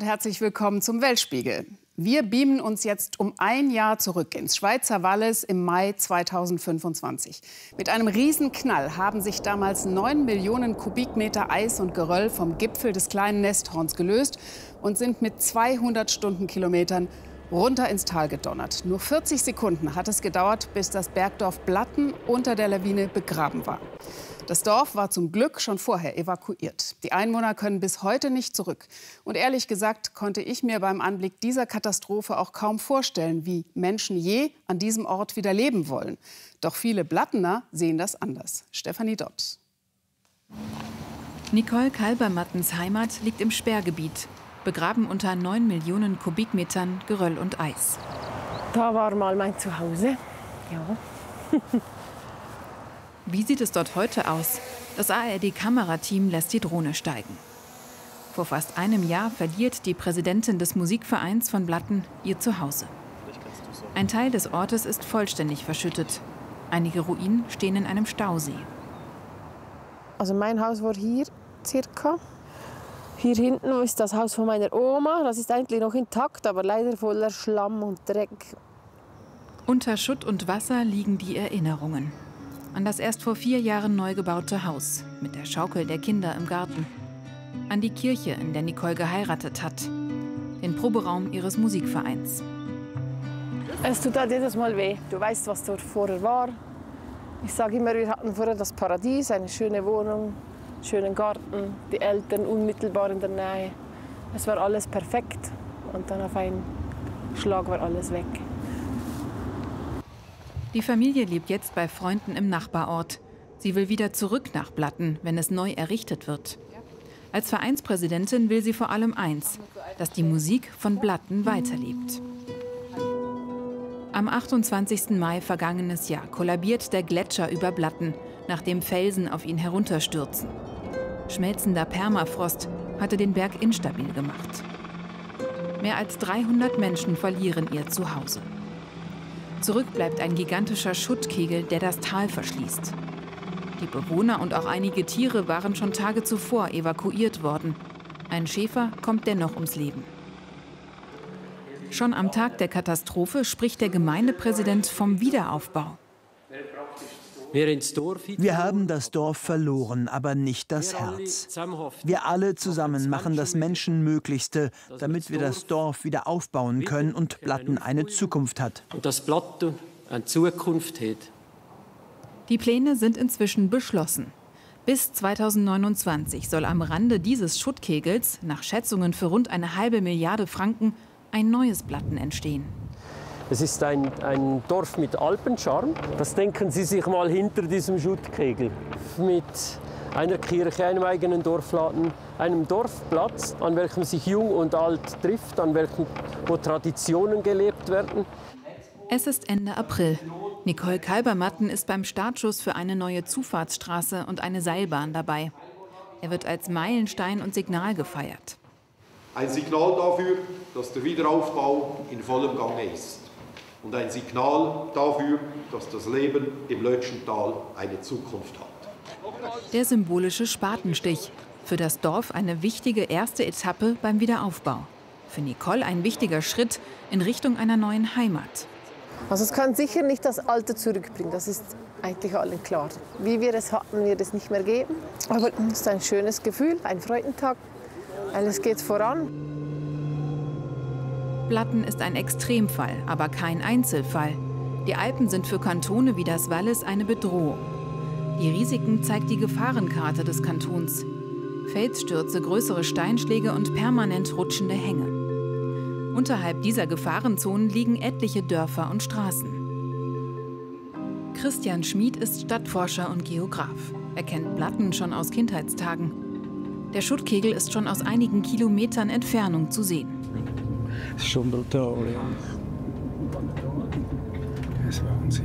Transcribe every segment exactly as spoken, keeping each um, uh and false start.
Herzlich willkommen zum Weltspiegel. Wir beamen uns jetzt um ein Jahr zurück ins Schweizer Wallis im Mai zweitausendfünfundzwanzig. Mit einem Riesenknall haben sich damals neun Millionen Kubikmeter Eis und Geröll vom Gipfel des kleinen Nesthorns gelöst und sind mit zweihundert Stundenkilometern runter ins Tal gedonnert. Nur vierzig Sekunden hat es gedauert, bis das Bergdorf Blatten unter der Lawine begraben war. Das Dorf war zum Glück schon vorher evakuiert. Die Einwohner können bis heute nicht zurück. Und ehrlich gesagt konnte ich mir beim Anblick dieser Katastrophe auch kaum vorstellen, wie Menschen je an diesem Ort wieder leben wollen. Doch viele Blattener sehen das anders. Stefanie Dott. Nicole Kalbermattens Heimat liegt im Sperrgebiet, begraben unter neun Millionen Kubikmetern Geröll und Eis. Da war mal mein Zuhause, ja. Wie sieht es dort heute aus? Das A R D-Kamerateam lässt die Drohne steigen. Vor fast einem Jahr verliert die Präsidentin des Musikvereins von Blatten ihr Zuhause. Ein Teil des Ortes ist vollständig verschüttet. Einige Ruinen stehen in einem Stausee. Also mein Haus war hier circa. Hier hinten ist das Haus von meiner Oma. Das ist eigentlich noch intakt, aber leider voller Schlamm und Dreck. Unter Schutt und Wasser liegen die Erinnerungen an das erst vor vier Jahren neu gebaute Haus mit der Schaukel der Kinder im Garten, an die Kirche, in der Nicole geheiratet hat, den Proberaum ihres Musikvereins. Es tut halt jedes Mal weh. Du weißt, was dort vorher war. Ich sage immer, wir hatten vorher das Paradies, eine schöne Wohnung, einen schönen Garten, die Eltern unmittelbar in der Nähe. Es war alles perfekt und dann auf einen Schlag war alles weg. Die Familie lebt jetzt bei Freunden im Nachbarort. Sie will wieder zurück nach Blatten, wenn es neu errichtet wird. Als Vereinspräsidentin will sie vor allem eins, dass die Musik von Blatten weiterlebt. Am achtundzwanzigsten Mai vergangenes Jahr kollabiert der Gletscher über Blatten, nachdem Felsen auf ihn herunterstürzen. Schmelzender Permafrost hatte den Berg instabil gemacht. Mehr als dreihundert Menschen verlieren ihr Zuhause. Zurück bleibt ein gigantischer Schuttkegel, der das Tal verschließt. Die Bewohner und auch einige Tiere waren schon Tage zuvor evakuiert worden. Ein Schäfer kommt dennoch ums Leben. Schon am Tag der Katastrophe spricht der Gemeindepräsident vom Wiederaufbau. Wir haben das Dorf verloren, aber nicht das Herz. Wir alle zusammen machen das Menschenmöglichste, damit wir das Dorf wieder aufbauen können und Blatten eine Zukunft hat. Und dass Blatten eine Zukunft hat. Die Pläne sind inzwischen beschlossen. Bis zweitausendneunundzwanzig soll am Rande dieses Schuttkegels, nach Schätzungen für rund eine halbe Milliarde Franken, ein neues Blatten entstehen. Es ist ein, ein Dorf mit Alpencharme. Das denken Sie sich mal hinter diesem Schuttkegel. Mit einer Kirche, einem eigenen Dorfladen, einem Dorfplatz, an welchem sich Jung und Alt trifft, an welchem wo Traditionen gelebt werden. Es ist Ende April. Nicole Kalbermatten ist beim Startschuss für eine neue Zufahrtsstraße und eine Seilbahn dabei. Er wird als Meilenstein und Signal gefeiert. Ein Signal dafür, dass der Wiederaufbau in vollem Gange ist. Und ein Signal dafür, dass das Leben im Lötschental eine Zukunft hat. Der symbolische Spatenstich. Für das Dorf eine wichtige erste Etappe beim Wiederaufbau. Für Nicole ein wichtiger Schritt in Richtung einer neuen Heimat. Also es kann sicher nicht das Alte zurückbringen, das ist eigentlich allen klar. Wie wir es hatten, wird es nicht mehr geben. Aber es ist ein schönes Gefühl, ein Freudentag. Alles geht voran. Blatten ist ein Extremfall, aber kein Einzelfall. Die Alpen sind für Kantone wie das Wallis eine Bedrohung. Die Risiken zeigt die Gefahrenkarte des Kantons. Felsstürze, größere Steinschläge und permanent rutschende Hänge. Unterhalb dieser Gefahrenzonen liegen etliche Dörfer und Straßen. Christian Schmid ist Stadtforscher und Geograf. Er kennt Blatten schon aus Kindheitstagen. Der Schuttkegel ist schon aus einigen Kilometern Entfernung zu sehen. Das ist schon brutal, ja. Das ist Wahnsinn.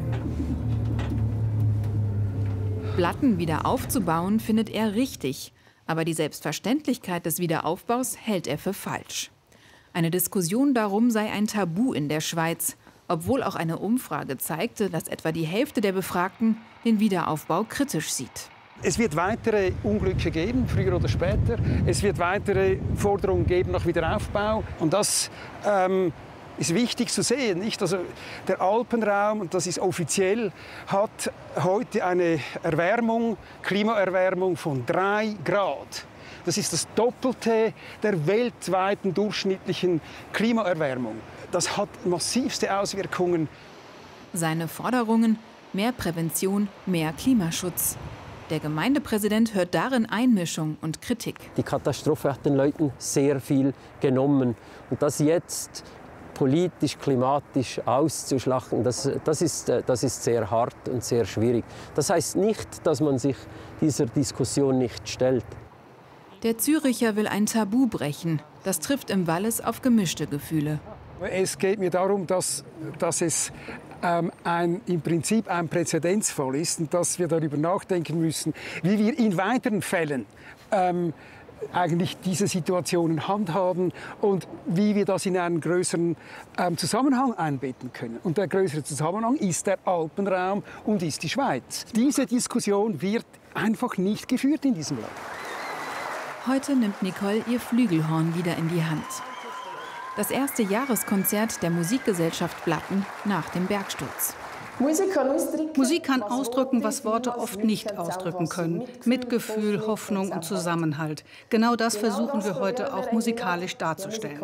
Blatten wieder aufzubauen, findet er richtig. Aber die Selbstverständlichkeit des Wiederaufbaus hält er für falsch. Eine Diskussion darum sei ein Tabu in der Schweiz, obwohl auch eine Umfrage zeigte, dass etwa die Hälfte der Befragten den Wiederaufbau kritisch sieht. Es wird weitere Unglücke geben, früher oder später. Es wird weitere Forderungen geben nach Wiederaufbau. Und das ähm, ist wichtig zu sehen. Nicht? Also der Alpenraum, und das ist offiziell, hat heute eine Erwärmung, Klimaerwärmung von drei Grad. Das ist das Doppelte der weltweiten durchschnittlichen Klimaerwärmung. Das hat massivste Auswirkungen. Seine Forderungen: mehr Prävention, mehr Klimaschutz. Der Gemeindepräsident hört darin Einmischung und Kritik. Die Katastrophe hat den Leuten sehr viel genommen. Und das jetzt politisch, klimatisch auszuschlachten, das, das, ist, das ist sehr hart und sehr schwierig. Das heißt nicht, dass man sich dieser Diskussion nicht stellt. Der Züricher will ein Tabu brechen. Das trifft im Wallis auf gemischte Gefühle. Es geht mir darum, dass, dass es ähm, ein, im Prinzip ein Präzedenzfall ist und dass wir darüber nachdenken müssen, wie wir in weiteren Fällen ähm, eigentlich diese Situationen handhaben und wie wir das in einen größeren ähm, Zusammenhang einbetten können. Und der größere Zusammenhang ist der Alpenraum und ist die Schweiz. Diese Diskussion wird einfach nicht geführt in diesem Land. Heute nimmt Nicole ihr Flügelhorn wieder in die Hand. Das erste Jahreskonzert der Musikgesellschaft Blatten nach dem Bergsturz. Musik kann ausdrücken, was Worte oft nicht ausdrücken können. Mitgefühl, Hoffnung und Zusammenhalt. Genau das versuchen wir heute auch musikalisch darzustellen.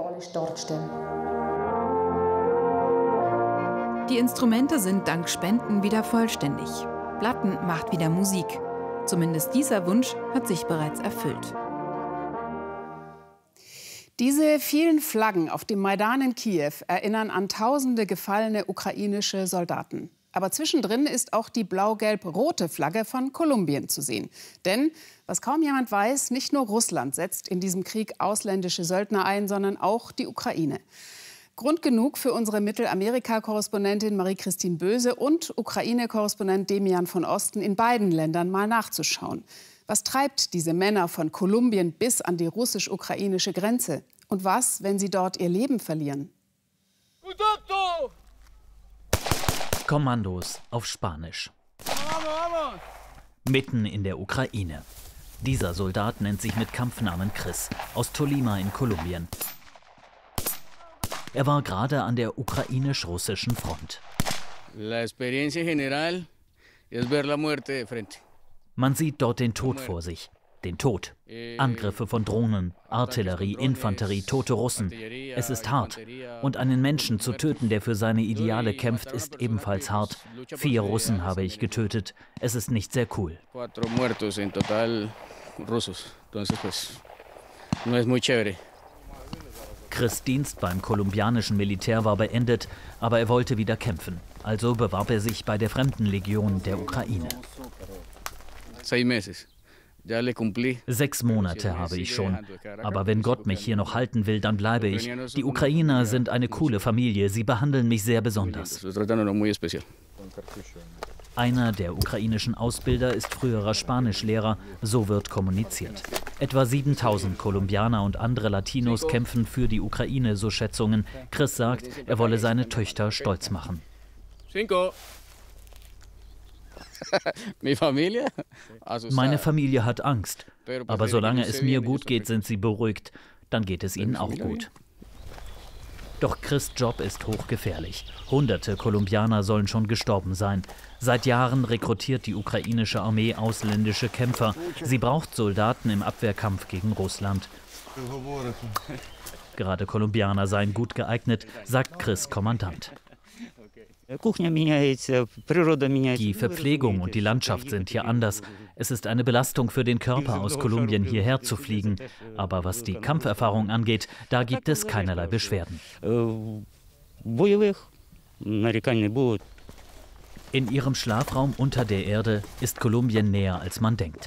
Die Instrumente sind dank Spenden wieder vollständig. Blatten macht wieder Musik. Zumindest dieser Wunsch hat sich bereits erfüllt. Diese vielen Flaggen auf dem Maidan in Kiew erinnern an tausende gefallene ukrainische Soldaten. Aber zwischendrin ist auch die blau-gelb-rote Flagge von Kolumbien zu sehen. Denn, was kaum jemand weiß, nicht nur Russland setzt in diesem Krieg ausländische Söldner ein, sondern auch die Ukraine. Grund genug für unsere Mittelamerika-Korrespondentin Marie-Christine Böse und Ukraine-Korrespondent Demian von Osten in beiden Ländern mal nachzuschauen. Was treibt diese Männer von Kolumbien bis an die russisch-ukrainische Grenze? Und was, wenn sie dort ihr Leben verlieren? Kommandos auf Spanisch. Mitten in der Ukraine. Dieser Soldat nennt sich mit Kampfnamen Chris, aus Tolima in Kolumbien. Er war gerade an der ukrainisch-russischen Front. Man sieht dort den Tod vor sich. Den Tod. Angriffe von Drohnen, Artillerie, Infanterie, tote Russen. Es ist hart. Und einen Menschen zu töten, der für seine Ideale kämpft, ist ebenfalls hart. Vier Russen habe ich getötet. Es ist nicht sehr cool. Chris' Dienst beim kolumbianischen Militär war beendet, aber er wollte wieder kämpfen. Also bewarb er sich bei der Fremdenlegion der Ukraine. Sechs Monate habe ich schon. Aber wenn Gott mich hier noch halten will, dann bleibe ich. Die Ukrainer sind eine coole Familie. Sie behandeln mich sehr besonders. Einer der ukrainischen Ausbilder ist früherer Spanischlehrer. So wird kommuniziert. Etwa siebentausend Kolumbianer und andere Latinos kämpfen für die Ukraine, so Schätzungen. Chris sagt, er wolle seine Töchter stolz machen. Meine Familie hat Angst, aber solange es mir gut geht, sind sie beruhigt. Dann geht es ihnen auch gut. Doch Chris' Job ist hochgefährlich. Hunderte Kolumbianer sollen schon gestorben sein. Seit Jahren rekrutiert die ukrainische Armee ausländische Kämpfer. Sie braucht Soldaten im Abwehrkampf gegen Russland. Gerade Kolumbianer seien gut geeignet, sagt Chris' Kommandant. Die Verpflegung und die Landschaft sind hier anders. Es ist eine Belastung für den Körper, aus Kolumbien hierher zu fliegen. Aber was die Kampferfahrung angeht, da gibt es keinerlei Beschwerden. In ihrem Schlafraum unter der Erde ist Kolumbien näher, als man denkt.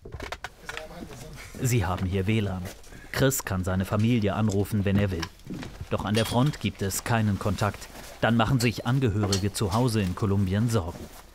Sie haben hier W L A N. Chris kann seine Familie anrufen, wenn er will. Doch an der Front gibt es keinen Kontakt. Dann machen sich Angehörige zu Hause in Kolumbien Sorgen.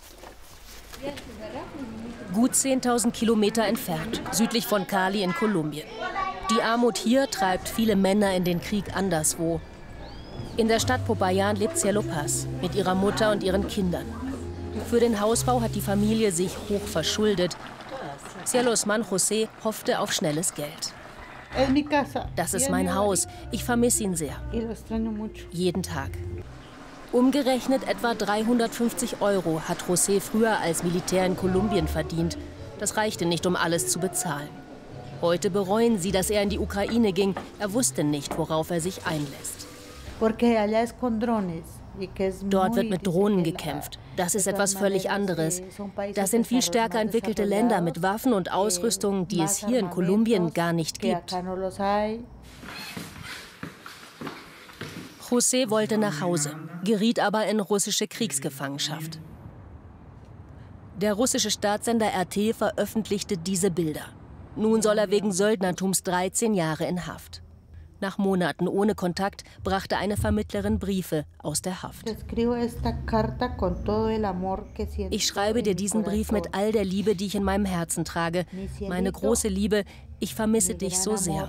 Gut zehntausend Kilometer entfernt, südlich von Cali in Kolumbien. Die Armut hier treibt viele Männer in den Krieg anderswo. In der Stadt Popayan lebt Cielo Paz mit ihrer Mutter und ihren Kindern. Für den Hausbau hat die Familie sich hoch verschuldet. Cielos Mann José hoffte auf schnelles Geld. Das ist mein Haus. Ich vermisse ihn sehr. Jeden Tag. Umgerechnet etwa dreihundertfünfzig Euro hat José früher als Militär in Kolumbien verdient. Das reichte nicht, um alles zu bezahlen. Heute bereuen sie, dass er in die Ukraine ging. Er wusste nicht, worauf er sich einlässt. Dort wird mit Drohnen gekämpft. Das ist etwas völlig anderes. Das sind viel stärker entwickelte Länder mit Waffen und Ausrüstung, die es hier in Kolumbien gar nicht gibt. José wollte nach Hause, geriet aber in russische Kriegsgefangenschaft. Der russische Staatssender R T veröffentlichte diese Bilder. Nun soll er wegen Söldnertums dreizehn Jahre in Haft. Nach Monaten ohne Kontakt brachte eine Vermittlerin Briefe aus der Haft. Ich schreibe dir diesen Brief mit all der Liebe, die ich in meinem Herzen trage. Meine große Liebe, ich vermisse dich so sehr.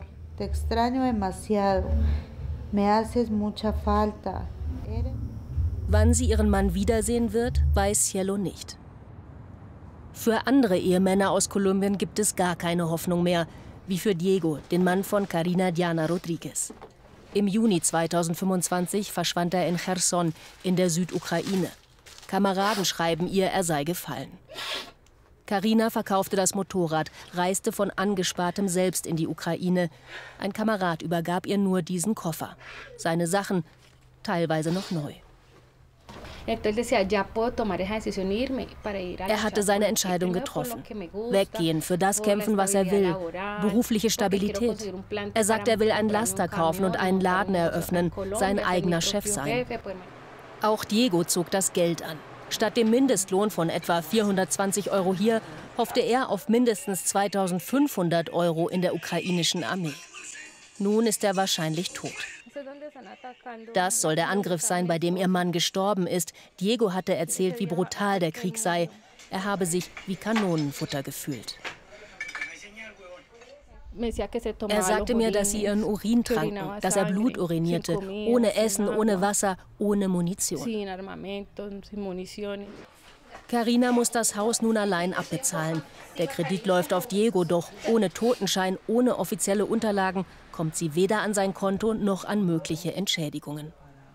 Wann sie ihren Mann wiedersehen wird, weiß Cielo nicht. Für andere Ehemänner aus Kolumbien gibt es gar keine Hoffnung mehr, wie für Diego, den Mann von Karina Diana Rodriguez. Im Juni zweitausendfünfundzwanzig verschwand er in Cherson in der Südukraine. Kameraden schreiben ihr, er sei gefallen. Karina verkaufte das Motorrad, reiste von Angespartem selbst in die Ukraine. Ein Kamerad übergab ihr nur diesen Koffer. Seine Sachen, teilweise noch neu. Er hatte seine Entscheidung getroffen. Weggehen, für das kämpfen, was er will. Berufliche Stabilität. Er sagt, er will einen Laster kaufen und einen Laden eröffnen, sein eigener Chef sein. Auch Diego zog das Geld an. Statt dem Mindestlohn von etwa vierhundertzwanzig Euro hier, hoffte er auf mindestens zweitausendfünfhundert Euro in der ukrainischen Armee. Nun ist er wahrscheinlich tot. Das soll der Angriff sein, bei dem ihr Mann gestorben ist. Diego hatte erzählt, wie brutal der Krieg sei. Er habe sich wie Kanonenfutter gefühlt. Er sagte mir, dass sie ihren Urin tranken, dass er Blut urinierte, ohne Essen, ohne Wasser, ohne Munition. Karina muss das Haus nun allein abbezahlen. Der Kredit läuft auf Diego, doch ohne Totenschein, ohne offizielle Unterlagen kommt sie weder an sein Konto noch an mögliche Entschädigungen.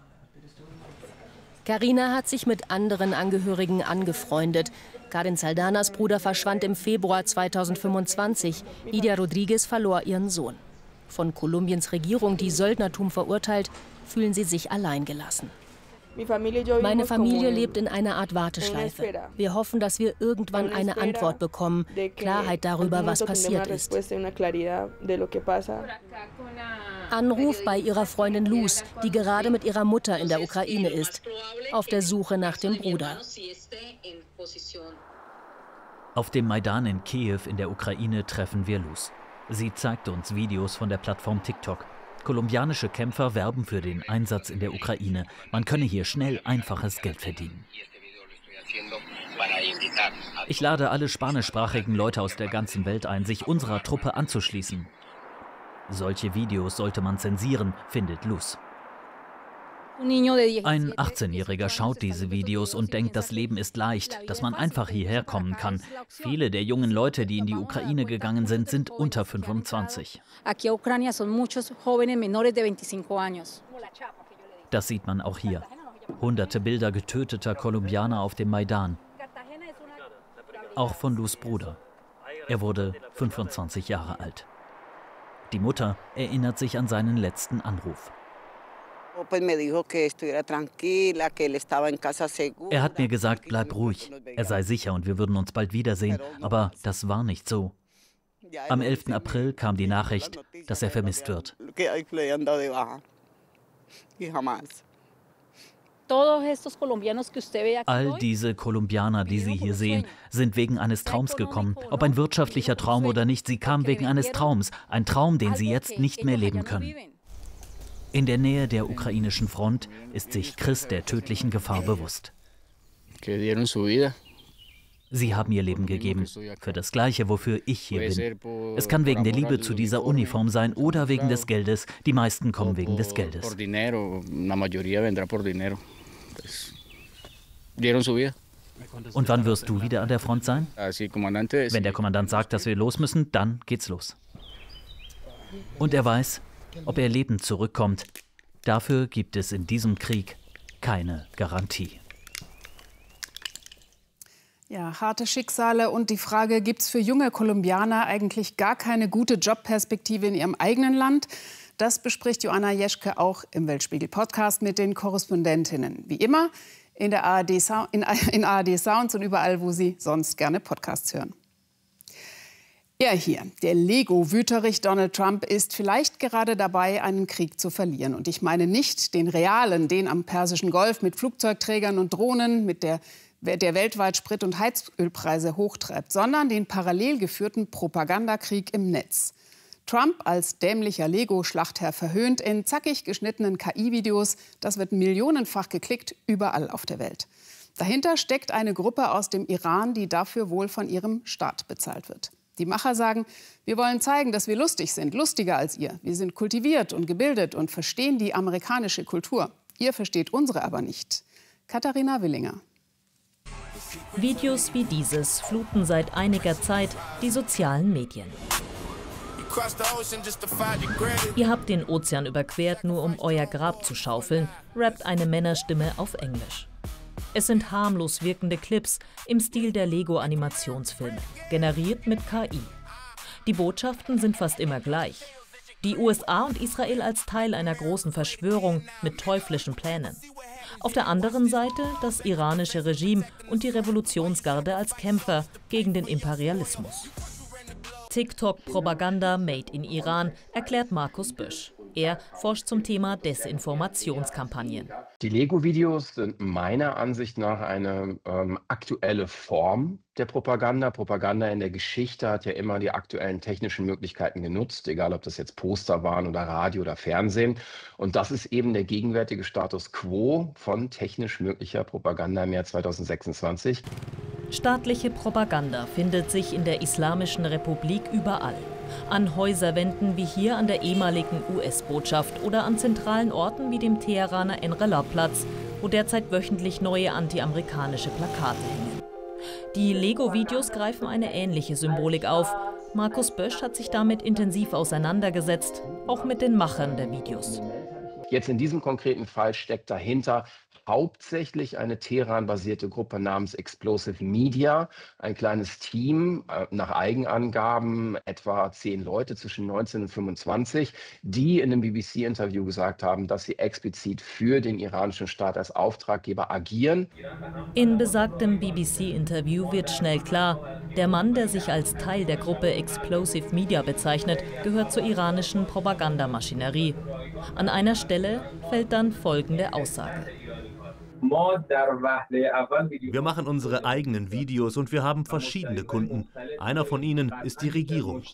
Karina hat sich mit anderen Angehörigen angefreundet. Karin Saldanas Bruder verschwand im Februar zweitausendfünfundzwanzig. Lidia Rodriguez verlor ihren Sohn. Von Kolumbiens Regierung, die Söldnertum verurteilt, fühlen sie sich alleingelassen. Meine Familie lebt in einer Art Warteschleife. Wir hoffen, dass wir irgendwann eine Antwort bekommen, Klarheit darüber, was passiert ist. Anruf bei ihrer Freundin Luz, die gerade mit ihrer Mutter in der Ukraine ist, auf der Suche nach dem Bruder. Auf dem Maidan in Kiew in der Ukraine treffen wir Luz. Sie zeigt uns Videos von der Plattform TikTok. Kolumbianische Kämpfer werben für den Einsatz in der Ukraine. Man könne hier schnell einfaches Geld verdienen. Ich lade alle spanischsprachigen Leute aus der ganzen Welt ein, sich unserer Truppe anzuschließen. Solche Videos sollte man zensieren, findet Luz. Ein achtzehnjähriger schaut diese Videos und denkt, das Leben ist leicht, dass man einfach hierher kommen kann. Viele der jungen Leute, die in die Ukraine gegangen sind, sind unter fünfundzwanzig. Das sieht man auch hier. Hunderte Bilder getöteter Kolumbianer auf dem Maidan. Auch von Luz Bruder. Er wurde fünfundzwanzig Jahre alt. Die Mutter erinnert sich an seinen letzten Anruf. Er hat mir gesagt, bleib ruhig, er sei sicher und wir würden uns bald wiedersehen, aber das war nicht so. Am elften April kam die Nachricht, dass er vermisst wird. All diese Kolumbianer, die Sie hier sehen, sind wegen eines Traums gekommen. Ob ein wirtschaftlicher Traum oder nicht, sie kamen wegen eines Traums. Ein Traum, den sie jetzt nicht mehr leben können. In der Nähe der ukrainischen Front ist sich Chris der tödlichen Gefahr bewusst. Sie haben ihr Leben gegeben, für das Gleiche, wofür ich hier bin. Es kann wegen der Liebe zu dieser Uniform sein oder wegen des Geldes. Die meisten kommen wegen des Geldes. Und wann wirst du wieder an der Front sein? Wenn der Kommandant sagt, dass wir los müssen, dann geht's los. Und er weiß, ob er lebend zurückkommt. Dafür gibt es in diesem Krieg keine Garantie. Ja, harte Schicksale und die Frage, gibt es für junge Kolumbianer eigentlich gar keine gute Jobperspektive in ihrem eigenen Land? Das bespricht Joanna Jeschke auch im Weltspiegel-Podcast mit den Korrespondentinnen. Wie immer in der A R D, in, in A R D Sounds und überall, wo Sie sonst gerne Podcasts hören. Er hier, der Lego-Wüterich Donald Trump, ist vielleicht gerade dabei, einen Krieg zu verlieren. Und ich meine nicht den realen, den am Persischen Golf mit Flugzeugträgern und Drohnen, mit der der weltweit Sprit- und Heizölpreise hochtreibt, sondern den parallel geführten Propagandakrieg im Netz. Trump als dämlicher Lego-Schlachtherr verhöhnt in zackig geschnittenen K I-Videos. Das wird millionenfach geklickt, überall auf der Welt. Dahinter steckt eine Gruppe aus dem Iran, die dafür wohl von ihrem Staat bezahlt wird. Die Macher sagen, wir wollen zeigen, dass wir lustig sind, lustiger als ihr. Wir sind kultiviert und gebildet und verstehen die amerikanische Kultur. Ihr versteht unsere aber nicht. Katharina Willinger. Videos wie dieses fluten seit einiger Zeit die sozialen Medien. Ihr habt den Ozean überquert, nur um euer Grab zu schaufeln, rappt eine Männerstimme auf Englisch. Es sind harmlos wirkende Clips im Stil der Lego-Animationsfilme, generiert mit K I. Die Botschaften sind fast immer gleich. Die U S A und Israel als Teil einer großen Verschwörung mit teuflischen Plänen. Auf der anderen Seite das iranische Regime und die Revolutionsgarde als Kämpfer gegen den Imperialismus. TikTok-Propaganda made in Iran, erklärt Markus Bösch. Er forscht zum Thema Desinformationskampagnen. Die Lego-Videos sind meiner Ansicht nach eine ähm, aktuelle Form der Propaganda. Propaganda in der Geschichte hat ja immer die aktuellen technischen Möglichkeiten genutzt, egal ob das jetzt Poster waren oder Radio oder Fernsehen. Und das ist eben der gegenwärtige Status quo von technisch möglicher Propaganda im Jahr zweitausendsechsundzwanzig. Staatliche Propaganda findet sich in der Islamischen Republik überall. An Häuserwänden wie hier an der ehemaligen U S-Botschaft oder an zentralen Orten wie dem Teheraner Enrela-Platz, wo derzeit wöchentlich neue anti-amerikanische Plakate hängen. Die Lego-Videos greifen eine ähnliche Symbolik auf. Markus Bösch hat sich damit intensiv auseinandergesetzt, auch mit den Machern der Videos. Jetzt in diesem konkreten Fall steckt dahinter hauptsächlich eine Teheran-basierte Gruppe namens Explosive Media, ein kleines Team, äh, nach Eigenangaben etwa zehn Leute zwischen neunzehn und fünfundzwanzig, die in einem B B C-Interview gesagt haben, dass sie explizit für den iranischen Staat als Auftraggeber agieren. In besagtem B B C-Interview wird schnell klar, der Mann, der sich als Teil der Gruppe Explosive Media bezeichnet, gehört zur iranischen Propagandamaschinerie. An einer Stelle fällt dann folgende Aussage. Wir machen unsere eigenen Videos und wir haben verschiedene Kunden. Einer von ihnen ist die Regierung.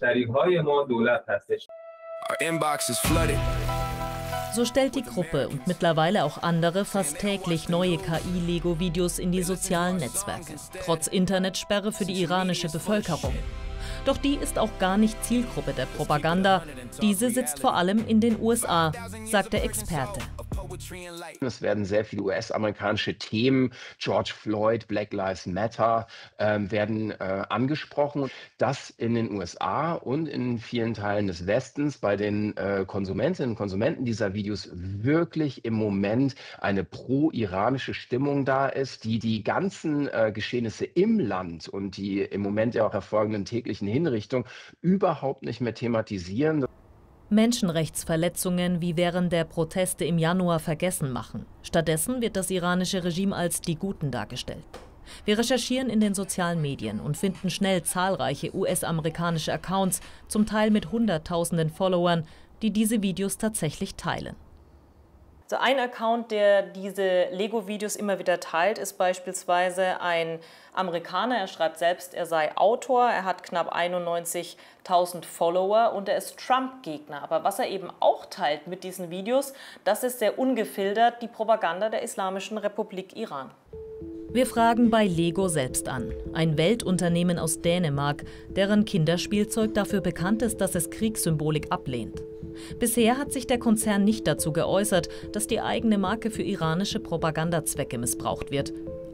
So stellt die Gruppe und mittlerweile auch andere fast täglich neue K I-Lego-Videos in die sozialen Netzwerke, trotz Internetsperre für die iranische Bevölkerung. Doch die ist auch gar nicht Zielgruppe der Propaganda. Diese sitzt vor allem in den U S A, sagt der Experte. Es werden sehr viele U S-amerikanische Themen, George Floyd, Black Lives Matter, äh, werden äh, angesprochen. Das in den U S A und in vielen Teilen des Westens bei den äh, Konsumentinnen und Konsumenten dieser Videos wirklich im Moment eine pro-iranische Stimmung da ist, die die ganzen äh, Geschehnisse im Land und die im Moment ja auch erfolgenden täglichen Hinrichtungen überhaupt nicht mehr thematisieren. Menschenrechtsverletzungen wie während der Proteste im Januar vergessen machen. Stattdessen wird das iranische Regime als die Guten dargestellt. Wir recherchieren in den sozialen Medien und finden schnell zahlreiche U S-amerikanische Accounts, zum Teil mit Hunderttausenden Followern, die diese Videos tatsächlich teilen. So ein Account, der diese Lego-Videos immer wieder teilt, ist beispielsweise ein Amerikaner. Er schreibt selbst, er sei Autor, er hat knapp einundneunzigtausend Follower und er ist Trump-Gegner. Aber was er eben auch teilt mit diesen Videos, das ist sehr ungefiltert die Propaganda der Islamischen Republik Iran. Wir fragen bei Lego selbst an, ein Weltunternehmen aus Dänemark, deren Kinderspielzeug dafür bekannt ist, dass es Kriegssymbolik ablehnt. Bisher hat sich der Konzern nicht dazu geäußert, dass die eigene Marke für iranische Propagandazwecke missbraucht wird.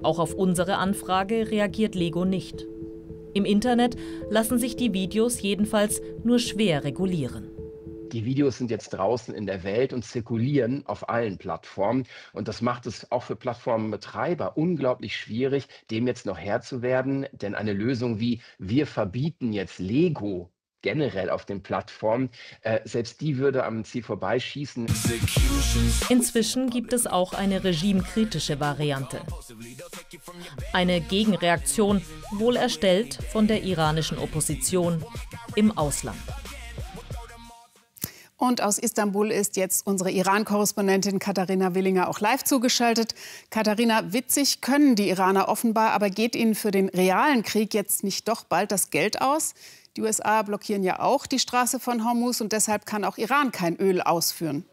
Auch auf unsere Anfrage reagiert Lego nicht. Im Internet lassen sich die Videos jedenfalls nur schwer regulieren. Die Videos sind jetzt draußen in der Welt und zirkulieren auf allen Plattformen. Und das macht es auch für Plattformenbetreiber unglaublich schwierig, dem jetzt noch Herr zu werden. Denn eine Lösung wie wir verbieten jetzt Lego generell auf den Plattformen, äh, selbst die würde am Ziel vorbeischießen. Inzwischen gibt es auch eine regimekritische Variante. Eine Gegenreaktion, wohl erstellt von der iranischen Opposition im Ausland. Und aus Istanbul ist jetzt unsere Iran-Korrespondentin Katharina Willinger auch live zugeschaltet. Katharina, witzig können die Iraner offenbar, aber geht ihnen für den realen Krieg jetzt nicht doch bald das Geld aus? Die U S A blockieren ja auch die Straße von Hormuz und deshalb kann auch Iran kein Öl ausführen.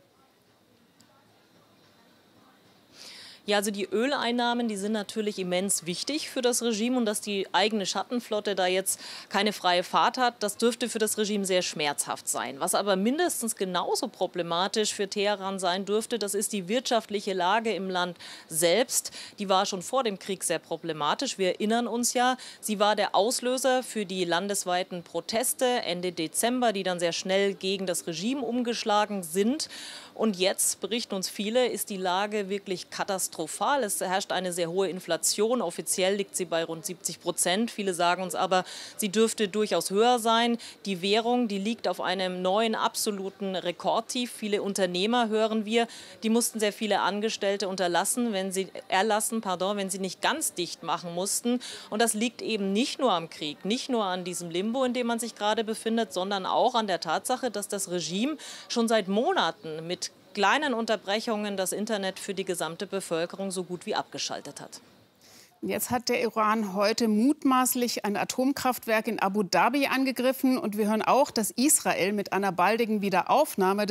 Ja, also die Öleinnahmen, die sind natürlich immens wichtig für das Regime und dass die eigene Schattenflotte da jetzt keine freie Fahrt hat, das dürfte für das Regime sehr schmerzhaft sein. Was aber mindestens genauso problematisch für Teheran sein dürfte, das ist die wirtschaftliche Lage im Land selbst. Die war schon vor dem Krieg sehr problematisch. Wir erinnern uns ja, sie war der Auslöser für die landesweiten Proteste Ende Dezember, die dann sehr schnell gegen das Regime umgeschlagen sind. Und jetzt, berichten uns viele, ist die Lage wirklich katastrophal. Es herrscht eine sehr hohe Inflation. Offiziell liegt sie bei rund siebzig Prozent. Viele sagen uns aber, sie dürfte durchaus höher sein. Die Währung, die liegt auf einem neuen absoluten Rekordtief. Viele Unternehmer, hören wir, die mussten sehr viele Angestellte unterlassen, wenn sie, erlassen, pardon, wenn sie nicht ganz dicht machen mussten. Und das liegt eben nicht nur am Krieg, nicht nur an diesem Limbo, in dem man sich gerade befindet, sondern auch an der Tatsache, dass das Regime schon seit Monaten mit kleinen Unterbrechungen das Internet für die gesamte Bevölkerung so gut wie abgeschaltet hat. Jetzt hat der Iran heute mutmaßlich ein Atomkraftwerk in Abu Dhabi angegriffen. Und wir hören auch, dass Israel mit einer baldigen Wiederaufnahme des